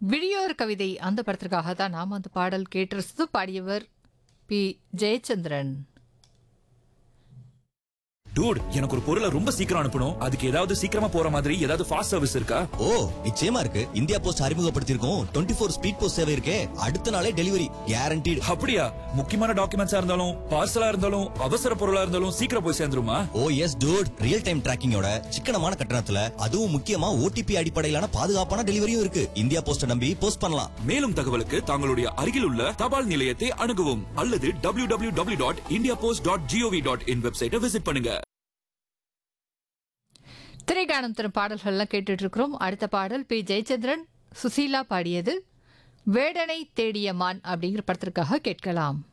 விழியோர் கவிதை அந்த படத்திற்காக தான் நாம் அந்த பாடல் கேட்டு ரசித்து பாடியவர் பி ஜெயச்சந்திரன். டூட், எனக்கு ஒரு பொருளை ரொம்ப சீக்கிரம் அனுப்பணும். அதுக்கு ஏதாவது சீக்கிரமா போற மாதிரி ஏதாவது ஃபாஸ்ட் சர்வீஸ் இருக்கா? ஓ, நிச்சயமா இருக்கு. இந்தியா போஸ்ட் அறிமுகப்படுத்தியிருக்கோம் 24 ஸ்பீட் போஸ்ட் சேவை இருக்கே. அடுத்த நாளே டெலிவரி கேரண்டீடு. அப்படியா? முக்கியமான டாக்குமெண்ட்ஸா இருந்தாலும் பார்சலா இருந்தாலும் அவசர பொருளா இருந்தாலும் சீக்கிரம் போய் சேர்ந்துருமா? ஓ எஸ் டூட், ரியல் டைம் டிராக்கிங்கோட சிக்கனமான கட்டணத்துல, அதுவும் முக்கியமா ஓடிபி அடிப்படையிலான பாதுகாப்பான டெலிவரியும் இருக்கு. இந்தியா போஸ்ட நம்பி போஸ்ட் பண்ணலாம். மேலும் தகவலுக்கு தங்களுடைய அருகில் உள்ள தபால் நிலையத்தை அணுகவும் அல்லது www.indiapost.gov.in வெப்சைட்டை விசிட் பண்ணுங்க. திரைகானம் தரும் பாடல்கள்லாம் கேட்டுட்டு இருக்கிறோம். அடுத்த பாடல் பி ஜெயச்சந்திரன் சுசீலா பாடியது வேடனை தேடிய மான் அப்படிங்கிற படத்திற்காக கேட்கலாம்.